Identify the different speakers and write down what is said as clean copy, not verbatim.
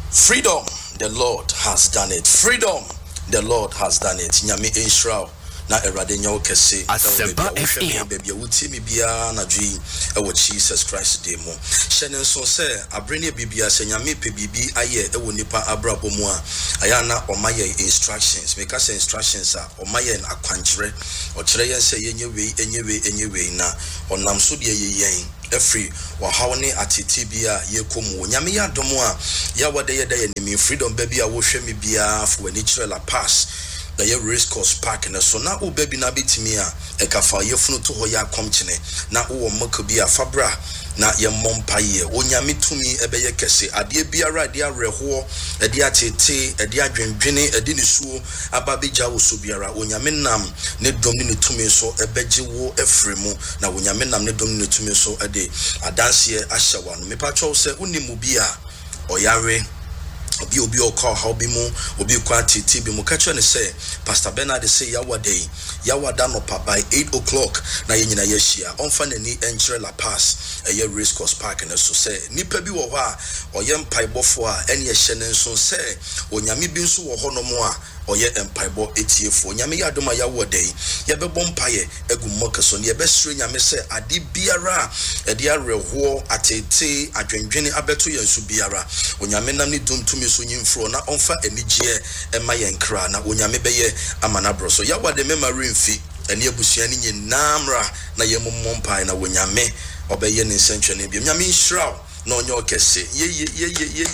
Speaker 1: Freedom, the Lord has done it. Freedom, the Lord has done it. Nyame Israel. Na erade nyawo kese
Speaker 2: Asempa FM
Speaker 1: baby wuti mi bia na dwi e wo Jesus Christ dey mo hyene so se abrene bibia se nyame pe bibi aye e wo nipa abrabo mu a aya na omaye instructions make us instructions a omaye na akwankyere o kire yen se enye wei na onam so de yen every wahaw ne atiti bia yekom nyame ya dom a ya wode ye da ye ni freedom baby a wo hwe mi bia for ani kire la pass the race course park and so now o baby na bitimi a ekafa yefunu to ho ya komchene na wo maka bi a fabra na ye mompaye onyame tumi ebeye kese ade biara de areho ade atete ade adwendwene ade nisuo ababeja wo so biara onyame nam ne dom ne tumi so ebeje wo efremu na onyame nam ne dom ne tumi so ade adanse ahyewa no mepacho se unimu bi a oyare obi okọ ha obi mu obi kwa titi bi mu kacho ne say Pastor Bernard say yawada no pa by 8 o'clock na yenyina yehia onfa nani enkyere la pass eye race course park na so say nipa bi wo ho a oye mpaibofo a ene ye hye ne nso say onyame bi nso wo ho no mo a oye empaibo etiefo onyame yadoma yawodei yebebo mpaye egummokeso ne yebesre nyame say ade biara ede areho atete adwendwene abeto yensu biara onyame nam ne dumtumi so nyimfro na onfa enigye ema yenkra na onyame beye amana broso yawade memory mfi ene abusua ne nyinamra na yemommo mpaye na onyame obeye ne nsentwe ne bi nyame nhyira na onye okese ye